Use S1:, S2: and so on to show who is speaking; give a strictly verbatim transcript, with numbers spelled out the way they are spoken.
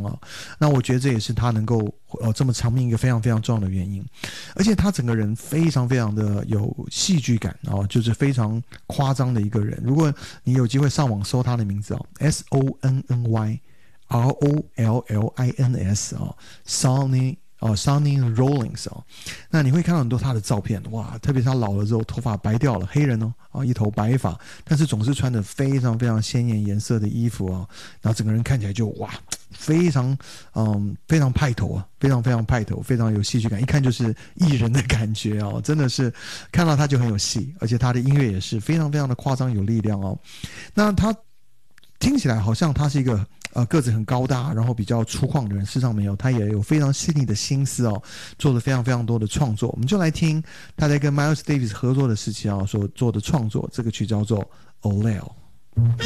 S1: 啊。那我觉得这也是他能够呃这么长命一个非常非常重要的原因。而且他整个人非常非常的有戏剧感啊，就是非常夸张的一个人。如果你有机会上网搜他的名字啊 ，S O N N Y R O L L I N S 啊 ，Sonny。哦 ，Sonny Rollins 哦，那你会看到很多他的照片，哇，特别是他老了之后，头发白掉了，黑人哦，啊，一头白发，但是总是穿着非常非常鲜艳颜色的衣服哦，然后整个人看起来就哇，非常嗯，非常派头啊，非常非常派头，非常有戏剧感，一看就是艺人的感觉哦，真的是看到他就很有戏，而且他的音乐也是非常非常的夸张有力量哦，那他听起来好像他是一个。呃，个子很高大，然后比较粗犷的人，事实上没有，他也有非常细腻的心思哦，做了非常非常多的创作。我们就来听他在跟 Miles Davis 合作的时期啊所做的创作，这个曲叫做《Oleo》。